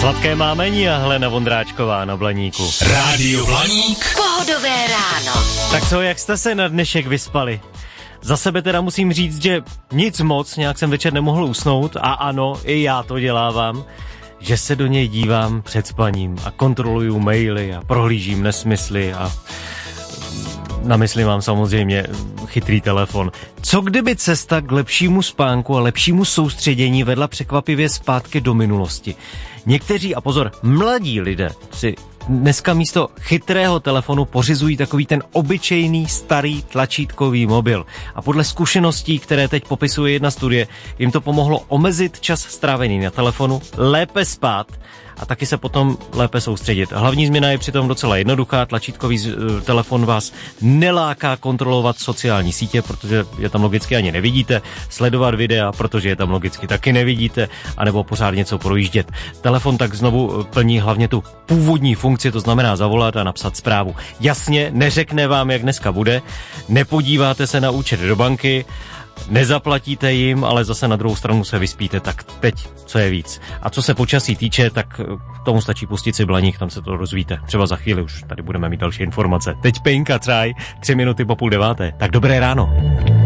Sladké mámení a Helena Vondráčková na Blaníku. Rádio Blaník. Pohodové ráno. Tak co, jak jste se na dnešek vyspali? Za sebe teda musím říct, že nic moc, nějak jsem večer nemohl usnout a ano, i já to dělávám, že se do něj dívám před spaním a kontroluju maily a prohlížím nesmysly a na mysli mám samozřejmě chytrý telefon. Co kdyby cesta k lepšímu spánku a lepšímu soustředění vedla překvapivě zpátky do minulosti? Někteří, a pozor, mladí lidé si dneska místo chytrého telefonu pořizují takový ten obyčejný starý tlačítkový mobil. A podle zkušeností, které teď popisuje jedna studie, jim to pomohlo omezit čas strávený na telefonu, lépe spát a taky se potom lépe soustředit. Hlavní změna je přitom docela jednoduchá. Tlačítkový telefon vás neláká kontrolovat sociální sítě, protože je tam logicky ani nevidíte, sledovat videa, protože je tam logicky taky nevidíte, anebo pořád něco projíždět. Telefon tak znovu plní hlavně tu původní funkci, to znamená zavolat a napsat zprávu. Jasně, neřekne vám, jak dneska bude, nepodíváte se na účet do banky, nezaplatíte jim, ale zase na druhou stranu se vyspíte, tak teď co je víc. A co se počasí týče, tak tomu stačí pustit si Blaník, tam se to dozvíte. Třeba za chvíli už tady budeme mít další informace. Teď Pejnka Třaj, 3 minuty po 8:30. Tak dobré ráno.